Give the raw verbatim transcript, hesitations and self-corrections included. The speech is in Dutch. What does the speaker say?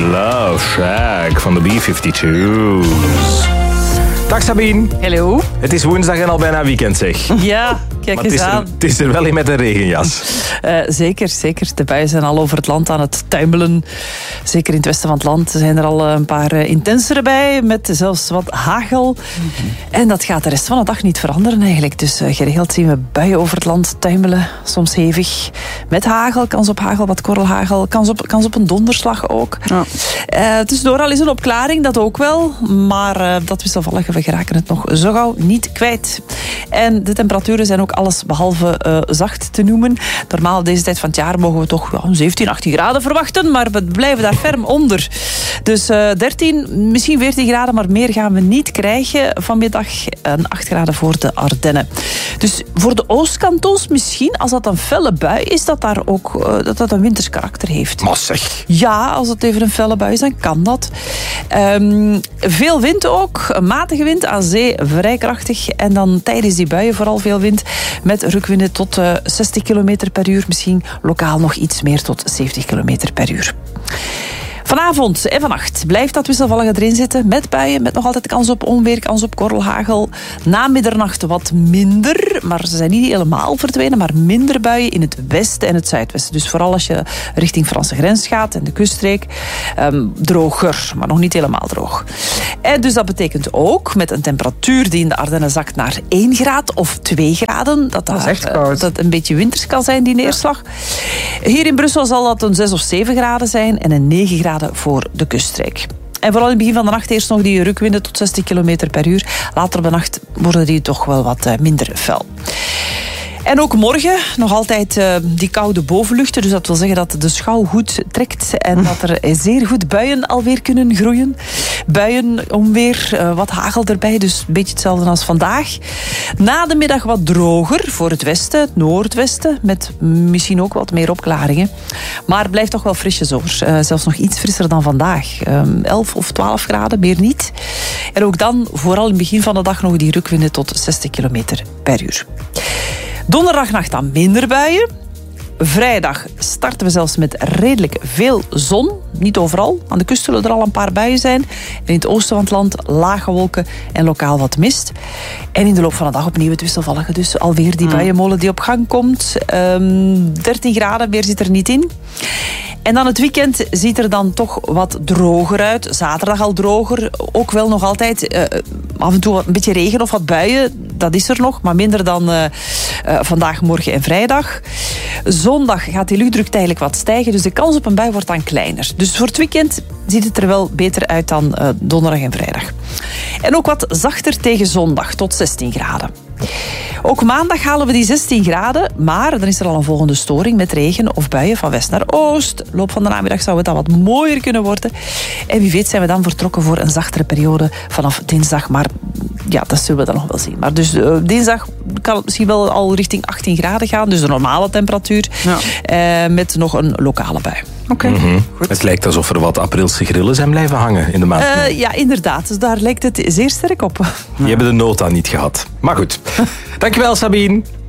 Love Shack van de B vijfentwintig's. Dag Sabine. Hallo. Het is woensdag en al bijna weekend zeg. Ja, kijk maar eens het is, er, aan. het is er wel in met een regenjas. Uh, zeker, zeker. De buien zijn al over het land aan het tuimelen. Zeker in het westen van het land zijn er al een paar uh, intensere bij, met zelfs wat hagel. Mm-hmm. En dat gaat de rest van de dag niet veranderen eigenlijk. Dus uh, geregeld zien we buien over het land tuimelen, soms hevig. Met hagel, kans op hagel, wat korrelhagel, kans op, kans op een donderslag ook. Ja. Uh, tussendoor al is een opklaring, dat ook wel. Maar uh, dat wisselvallige, we geraken het nog zo gauw niet kwijt. En de temperaturen zijn ook alles behalve uh, zacht te noemen. Normaal op deze tijd van het jaar mogen we toch ja, zeventien, achttien graden verwachten, maar we blijven daar ferm onder. Dus uh, dertien, misschien veertien graden, maar meer gaan we niet krijgen vanmiddag. En acht graden voor de Ardennen. Dus voor de oostkantons misschien, als dat een felle bui is, dat daar ook uh, dat, dat een winters karakter heeft. Maar zeg. Ja, als het even een felle bui is, dan kan dat. Um, veel wind ook, een matige wind, aan zee vrij krachtig. En dan tijdens die buien vooral veel wind, met rukwinden tot uh, zestig kilometer per uur. Misschien lokaal nog iets meer tot zeventig kilometer per uur. Vanavond en vannacht blijft dat wisselvallige erin zitten. Met buien, met nog altijd kans op onweer, kans op korrelhagel. Na middernacht wat minder, maar ze zijn niet helemaal verdwenen, maar minder buien in het westen en het zuidwesten. Dus vooral als je richting Franse grens gaat en de kuststreek, um, droger, maar nog niet helemaal droog. En dus dat betekent ook, met een temperatuur die in de Ardennen zakt naar één graad of twee graden, dat dat, dat, is echt koud. dat een beetje winters kan zijn, die neerslag. Hier in Brussel zal dat een zes of zeven graden zijn en een negen graden voor de kuststreek. En vooral in het begin van de nacht eerst nog die rukwinden tot zestig kilometer per uur. Later op de nacht worden die toch wel wat minder fel. En ook morgen nog altijd uh, die koude bovenluchten. Dus dat wil zeggen dat de schouw goed trekt en dat er zeer goed buien alweer kunnen groeien. Buien, onweer, uh, wat hagel erbij. Dus een beetje hetzelfde als vandaag. Na de middag wat droger voor het westen, het noordwesten. Met misschien ook wat meer opklaringen. Maar het blijft toch wel frisjes over. Uh, zelfs nog iets frisser dan vandaag. Um, elf of twaalf graden, meer niet. En ook dan, vooral in het begin van de dag, nog die rukwinden tot zestig kilometer per uur. Donderdagnacht dan minder buien. Vrijdag starten we zelfs met redelijk veel zon. Niet overal. Aan de kust zullen er al een paar buien zijn. En in het oosten van het land lage wolken en lokaal wat mist. En in de loop van de dag opnieuw het wisselvallige. Dus alweer die buienmolen die op gang komt. Um, dertien graden, meer zit er niet in. En dan het weekend ziet er dan toch wat droger uit. Zaterdag al droger. Ook wel nog altijd uh, af en toe een beetje regen of wat buien. Dat is er nog, maar minder dan uh, uh, vandaag, morgen en vrijdag. Zondag gaat die luchtdruk tijdelijk wat stijgen. Dus de kans op een bui wordt dan kleiner. Dus voor het weekend ziet het er wel beter uit dan uh, donderdag en vrijdag. En ook wat zachter tegen zondag, tot zestien graden. Ook maandag halen we die zestien graden, maar dan is er al een volgende storing met regen of buien van west naar oost. Loop van de namiddag zou het dan wat mooier kunnen worden. En wie weet zijn we dan vertrokken voor een zachtere periode vanaf dinsdag, maar ja, dat zullen we dan nog wel zien. Maar dus uh, dinsdag kan het misschien wel al richting achttien graden gaan, dus de normale temperatuur, ja. uh, met nog een lokale bui. Oké, okay. Mm-hmm. Het lijkt alsof er wat aprilse grillen zijn blijven hangen in de maand. Uh, ja, inderdaad. Dus daar lijkt het zeer sterk op. Die hebben de nota niet gehad. Maar goed. Dankjewel, Sabine.